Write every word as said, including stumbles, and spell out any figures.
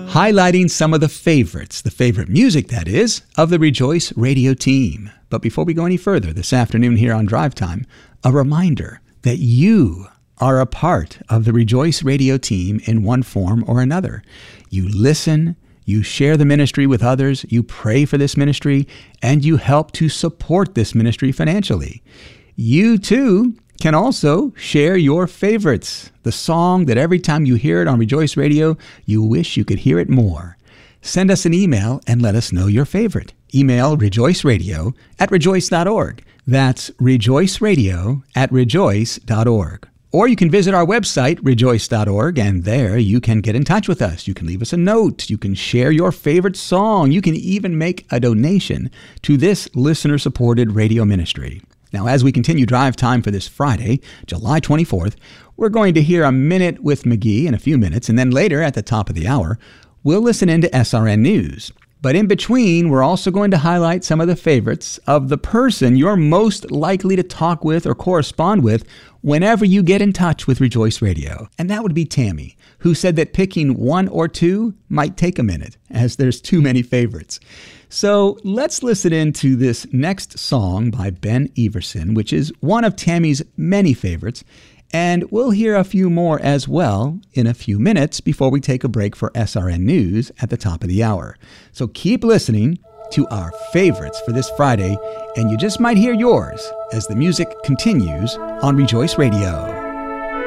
highlighting some of the favorites, the favorite music, that is, of the Rejoice Radio team. But before we go any further this afternoon here on Drive Time, a reminder that you are a part of the Rejoice Radio team in one form or another. You listen, you share the ministry with others, you pray for this ministry, and you help to support this ministry financially. You, too, can also share your favorites, the song that every time you hear it on Rejoice Radio, you wish you could hear it more. Send us an email and let us know your favorite. Email rejoiceradio at rejoice dot org. That's rejoiceradio at rejoice dot org. Or you can visit our website, rejoice dot org, and there you can get in touch with us. You can leave us a note. You can share your favorite song. You can even make a donation to this listener-supported radio ministry. Now, as we continue Drive Time for this Friday, July twenty-fourth, we're going to hear a Minute with McGee in a few minutes, and then later at the top of the hour, we'll listen in to S R N News. But in between, we're also going to highlight some of the favorites of the person you're most likely to talk with or correspond with whenever you get in touch with Rejoice Radio. And that would be Tammy, who said that picking one or two might take a minute, as there's too many favorites. So let's listen in to this next song by Ben Everson, which is one of Tammy's many favorites. And we'll hear a few more as well in a few minutes before we take a break for S R N News at the top of the hour. So keep listening to our favorites for this Friday, and you just might hear yours as the music continues on Rejoice Radio.